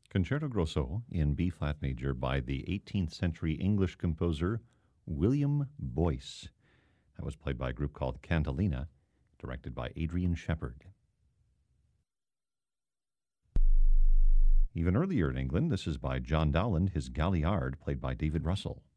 Concerto Grosso in B-flat major by the 18th century English composer William Boyce. That was played by a group called Cantilena, directed by Adrian Shepherd. Even earlier in England, this is by John Dowland, his Galliard, played by David Russell.